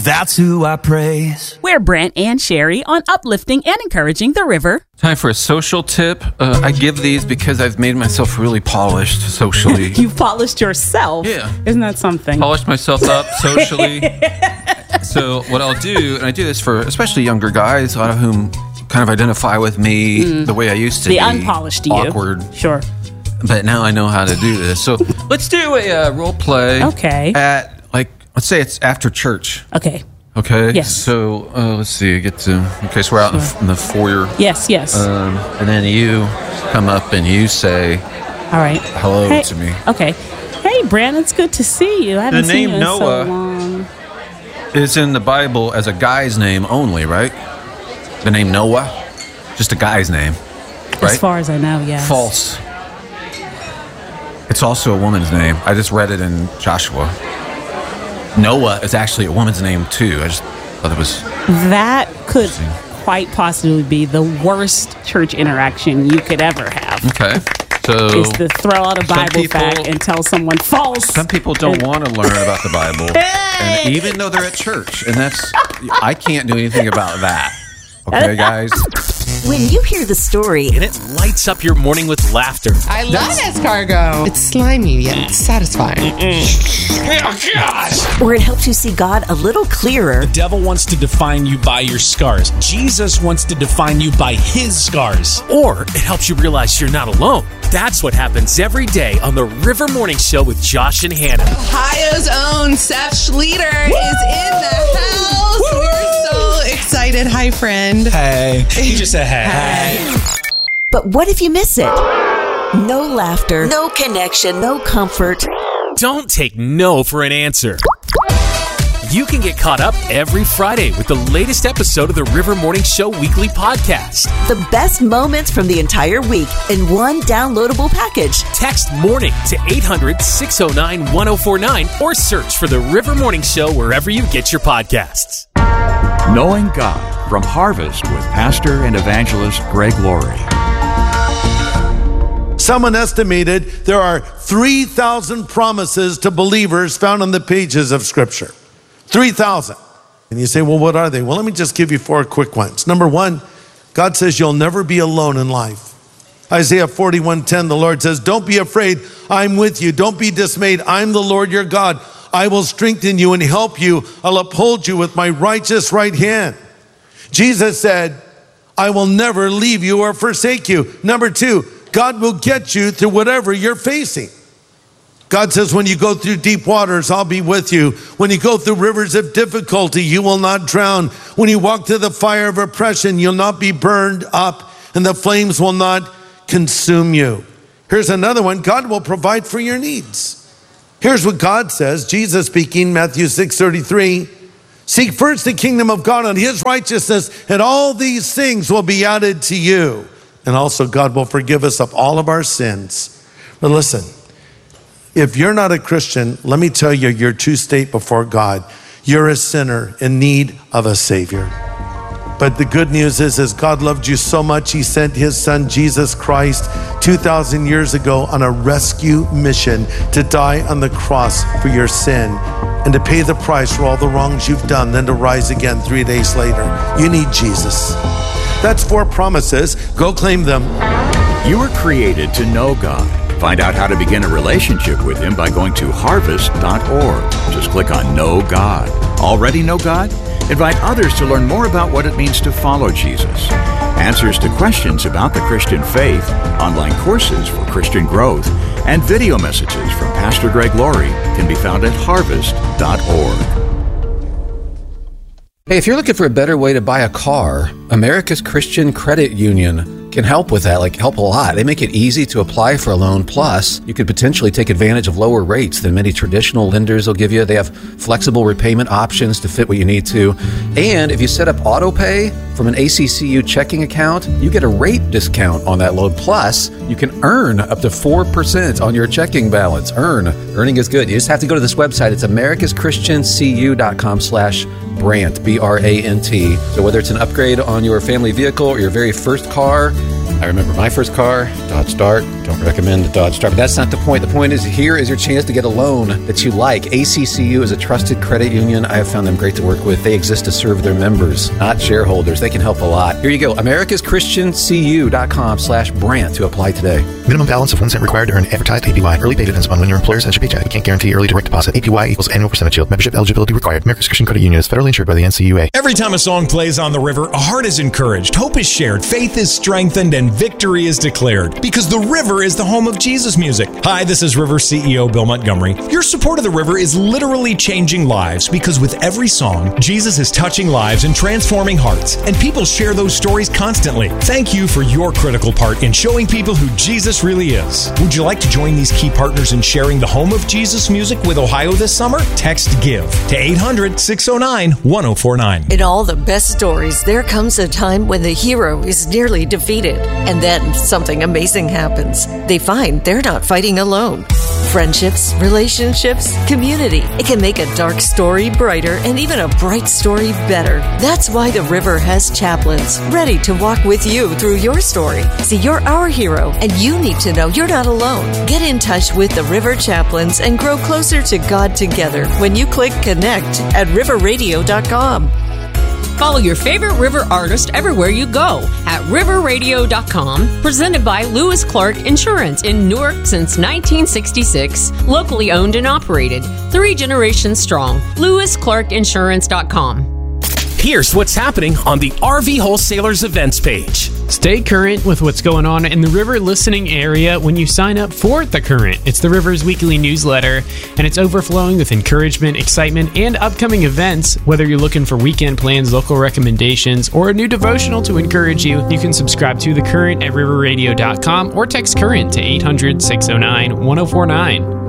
That's who I praise. We're Brent and Sherry on uplifting and encouraging the river. Time for a social tip. I give these because I've made myself really polished socially. You've polished yourself? Yeah. Isn't that something? Polished myself up socially. So what I'll do, and I do this for especially younger guys, a lot of whom kind of identify with me the way I used to be. The unpolished you. Awkward. Sure. But now I know how to do this. So let's do a role play. Okay. At, let's say it's after church. Okay. Okay. Yes. So let's see. So we're out in the foyer. Yes. And then you come up and you say, all right, hello to me. Okay. Hey, Brent, it's good to see you. I haven't seen you in Noah so long. is in the Bible as a guy's name only, right? The name Noah, just a guy's name, right? As far as I know, yes. False. It's also a woman's name. I just read it in Joshua. Noah is actually a woman's name too. I just thought it was... That could quite possibly be the worst church interaction you could ever have. Okay. So is to throw out a Bible fact and tell someone false. Some people don't want to learn about the Bible, and even though they're at church, and I can't do anything about that. Okay, guys? When you hear the story... And it lights up your morning with laughter. I love escargot. It's slimy yet satisfying. Oh, gosh! Or it helps you see God a little clearer. The devil wants to define you by your scars. Jesus wants to define you by his scars. Or it helps you realize you're not alone. That's what happens every day on the River Morning Show with Josh and Hannah. Ohio's own Seth Schlueter is in the house. We're so excited. Hi, friend. Hey. He just said hey. But what if you miss it? No laughter, no connection, no comfort. Don't take no for an answer. You can get caught up every Friday with the latest episode of the River Morning Show weekly podcast. The best moments from the entire week in one downloadable package. Text MORNING to 800-609-1049 or search for the River Morning Show wherever you get your podcasts. Knowing God from Harvest with Pastor and Evangelist Greg Laurie. Someone estimated there are 3,000 promises to believers found on the pages of Scripture. 3,000. And you say, well, what are they? Well, let me just give you 4 quick ones. Number 1, God says you'll never be alone in life. Isaiah 41:10, the Lord says, don't be afraid, I'm with you. Don't be dismayed, I'm the Lord your God. I will strengthen you and help you. I'll uphold you with my righteous right hand. Jesus said, I will never leave you or forsake you. Number 2, God will get you through whatever you're facing. God says, when you go through deep waters, I'll be with you. When you go through rivers of difficulty, you will not drown. When you walk through the fire of oppression, you'll not be burned up, and the flames will not consume you. Here's another one. God will provide for your needs. Here's what God says, Jesus speaking, Matthew 6:33. Seek first the kingdom of God and his righteousness, and all these things will be added to you. And also God will forgive us of all of our sins. But listen, if you're not a Christian, let me tell you your true state before God. You're a sinner in need of a Savior. But the good news is God loved you so much, he sent his son, Jesus Christ, 2,000 years ago on a rescue mission to die on the cross for your sin and to pay the price for all the wrongs you've done, then to rise again 3 days later. You need Jesus. That's 4 promises. Go claim them. You were created to know God. Find out how to begin a relationship with him by going to harvest.org. Just click on Know God. Already know God? Invite others to learn more about what it means to follow Jesus. Answers to questions about the Christian faith, online courses for Christian growth, and video messages from Pastor Greg Laurie can be found at harvest.org. Hey, if you're looking for a better way to buy a car, America's Christian Credit Union can help with that, help a lot. They make it easy to apply for a loan. Plus, you could potentially take advantage of lower rates than many traditional lenders will give you. They have flexible repayment options to fit what you need to. And if you set up auto pay from an ACCU checking account, you get a rate discount on that loan. Plus, you can earn up to 4% on your checking balance. Earning is good. You just have to go to this website. It's americaschristiancu.com/Brant, B-R-A-N-T. So whether it's an upgrade on your family vehicle or your very first car, I remember my first car, Dodge Dart, Don't recommend the Dodge Star, but that's not the point. The point is, here is your chance to get a loan that you like. ACCU is a trusted credit union. I have found them great to work with. They exist to serve their members, not shareholders. They can help a lot. Here you go. AmericasChristianCU.com/Brant to apply today. Minimum balance of 1 cent required to earn advertised APY. Early pay depends upon when your employer sends your paycheck. We can't guarantee early direct deposit. APY equals annual percentage yield. Membership eligibility required. America's Christian Credit Union is federally insured by the NCUA. Every time a song plays on the river, a heart is encouraged, hope is shared, faith is strengthened, and victory is declared. Because the river is the home of Jesus music. Hi, this is River CEO Bill Montgomery. Your support of the river is literally changing lives, because with every song, Jesus is touching lives and transforming hearts, and people share those stories constantly. Thank you for your critical part in showing people who Jesus really is. Would you like to join these key partners in sharing the home of Jesus music with Ohio this summer? Text GIVE to 800-609-1049. In all the best stories, there comes a time when the hero is nearly defeated, and then something amazing happens. They find they're not fighting alone. Friendships, relationships, community. It can make a dark story brighter and even a bright story better. That's why the river has chaplains ready to walk with you through your story. See, you're our hero, and you need to know you're not alone. Get in touch with the River Chaplains and grow closer to God together when you click connect at riverradio.com. Follow your favorite river artist everywhere you go at riverradio.com. Presented by Lewis Clark Insurance in Newark since 1966. Locally owned and operated. 3 generations strong. LewisClarkInsurance.com. Here's what's happening on the RV Wholesalers events page. Stay current with what's going on in the River listening area when you sign up for The Current. It's the River's weekly newsletter, and it's overflowing with encouragement, excitement, and upcoming events. Whether you're looking for weekend plans, local recommendations, or a new devotional to encourage you, you can subscribe to The Current at riverradio.com or text CURRENT to 800-609-1049.